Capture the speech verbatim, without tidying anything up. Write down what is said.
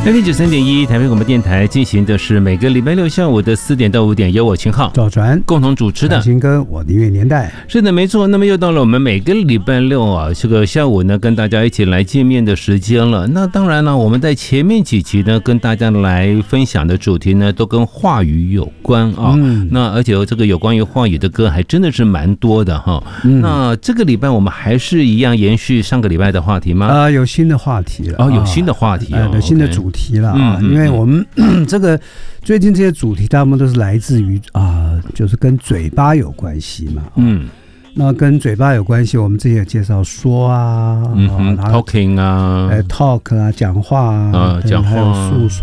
F M 九三点一台北广播电台进行的是每个礼拜六下午的四点到五点，由我秦浩、 赵传共同主持的。 秦哥，我音乐年代。 是的，没错。那么又到了我们每个礼拜六啊，这个下午呢，跟大家一起来见面的时间了。那当然了，我们在前面几集呢，跟大家来分享的主题呢，都跟话语有关啊。嗯、那而且这个有关于话语的歌还真的是蛮多的哈。嗯、那这个礼拜我们还是一样延续上个礼拜的话题吗？ 啊、呃，有新的话题了。 哦，有新的话题、哦， 有、呃、新的主题了啊。嗯嗯，因为我们这个最近这些主题，大部分都是来自于啊、呃，就是跟嘴巴有关系嘛。嗯，那跟嘴巴有关系，我们之前有介绍说啊， 嗯哼 ，talking 啊， 哎 ，talk 啊，讲话啊， 呃，讲话、啊， 还有诉说。